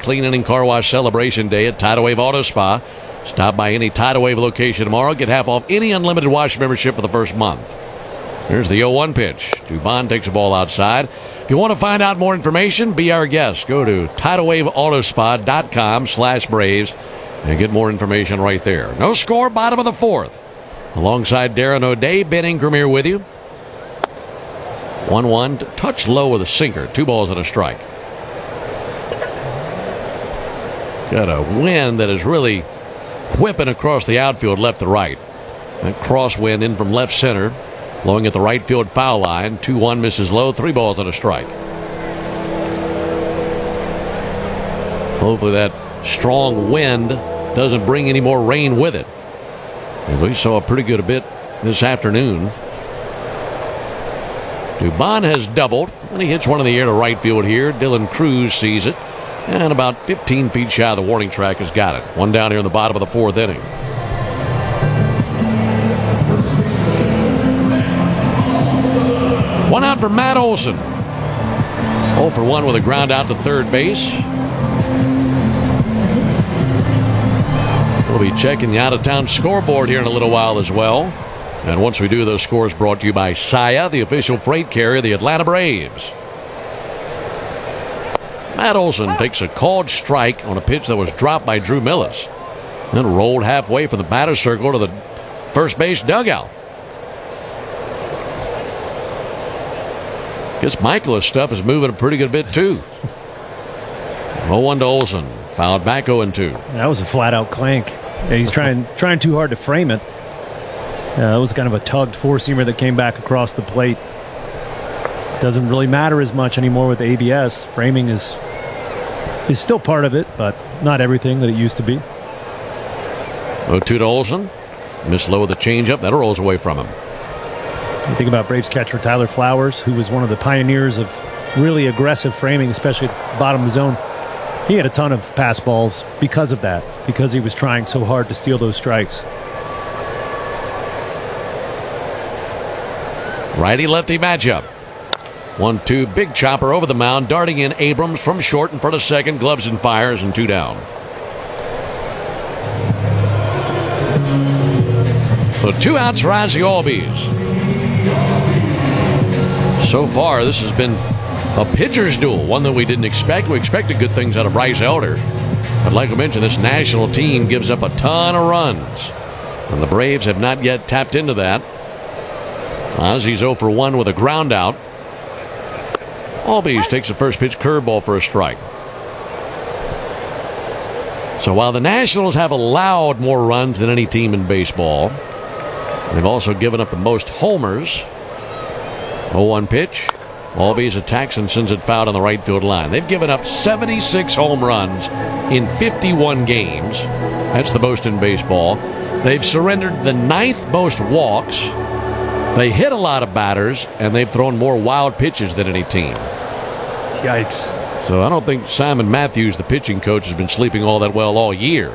cleaning and car wash celebration day at Tidal Wave Auto Spa. Stop by any Tidal Wave location tomorrow. Get half off any unlimited wash membership for the first month. Here's the 0-1 pitch. Dubon takes the ball outside. If you want to find out more information, be our guest. Go to TidalWaveAutoSpa.com/Braves and get more information right there. No score, bottom of the fourth. Alongside Darren O'Day, Ben Ingram here with you. 1-1, touch low with a sinker. 2 balls and a strike. Got a wind that is really whipping across the outfield left to right. That crosswind in from left center, blowing at the right field foul line. 2-1 misses low. 3 balls and a strike. Hopefully that strong wind doesn't bring any more rain with it. We saw a pretty good bit this afternoon. Dubon has doubled, and he hits one in the air to right field here. Dylan Cruz sees it, and about 15 feet shy of the warning track has got it. One down here in the bottom of the fourth inning. One out for Matt Olson. 0 for 1 with a ground out to third base. We'll be checking the out-of-town scoreboard here in a little while as well. And once we do, those scores brought to you by Saia, the official freight carrier of the Atlanta Braves. Matt Olson takes a called strike on a pitch that was dropped by Drew Millis. Then rolled halfway from the batter's circle to the first base dugout. Guess Michaela's stuff is moving a pretty good bit, too. 0-1 to Olson. Fouled back 0-2. That was a flat-out clank. Yeah, he's trying too hard to frame it. That was kind of a tugged four-seamer that came back across the plate. Doesn't really matter as much anymore with ABS. Framing is still part of it, but not everything that it used to be. 0-2 to Olson. Missed low with a changeup. That rolls away from him. You think about Braves catcher Tyler Flowers, who was one of the pioneers of really aggressive framing, especially at the bottom of the zone. He had a ton of pass balls because of that, because he was trying so hard to steal those strikes. Righty-lefty matchup. 1-2, big chopper over the mound, darting in Abrams from short in front of second, gloves and fires, and 2 down. So 2 outs for Ozzie Albies. So far, this has been a pitcher's duel, one that we didn't expect. We expected good things out of Bryce Elder. But like I mentioned, this national team gives up a ton of runs, and the Braves have not yet tapped into that. Ozzie's 0 for 1 with a ground out. Albies takes the first pitch curveball for a strike. So while the Nationals have allowed more runs than any team in baseball, they've also given up the most homers. 0-1 pitch. Albies attacks and sends it foul on the right field line. They've given up 76 home runs in 51 games. That's the most in baseball. They've surrendered the 9th most walks. They hit a lot of batters, and they've thrown more wild pitches than any team. Yikes. So I don't think Simon Matthews, the pitching coach, has been sleeping all that well all year.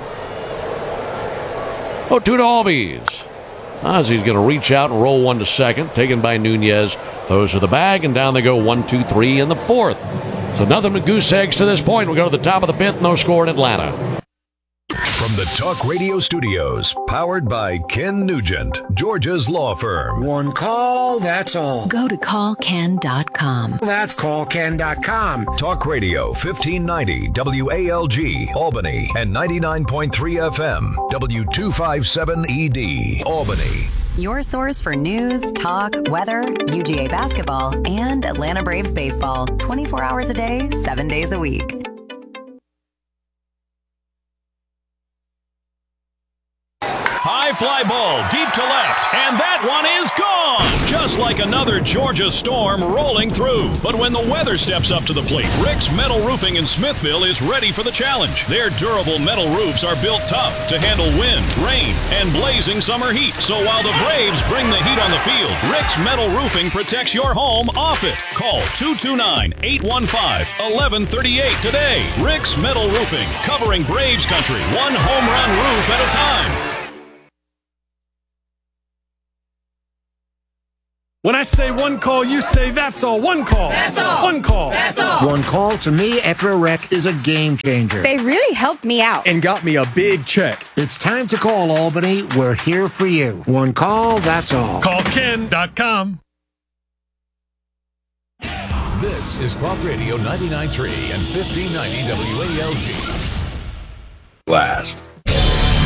0-2 to Albies. Ozzie's going to reach out and roll one to second. Taken by Nunez. Throws to the bag, and down they go 1-2-3 in the fourth. So nothing but goose eggs to this point. We go to the top of the fifth. No score in Atlanta. From the Talk Radio Studios, powered by Ken Nugent, Georgia's law firm. One call, that's all. Go to callken.com. That's callken.com. Talk Radio 1590 WALG, Albany, and 99.3 FM, W257ED, Albany. Your source for news, talk, weather, UGA basketball, and Atlanta Braves baseball. 24 hours a day, 7 days a week. High fly ball deep to left, and that one is gone! Just like another Georgia storm rolling through. But when the weather steps up to the plate, Rick's Metal Roofing in Smithville is ready for the challenge. Their durable metal roofs are built tough to handle wind, rain, and blazing summer heat. So while the Braves bring the heat on the field, Rick's Metal Roofing protects your home off it. Call 229-815-1138 today. Rick's Metal Roofing, covering Braves country, one home run roof at a time. When I say one call, you say that's all. One call. That's all. One call. That's all. One call to me after a wreck is a game changer. They really helped me out. And got me a big check. It's time to call Albany. We're here for you. One call, that's all. CallKen.com. This is Talk Radio 99.3 and 1590 WALG. Last.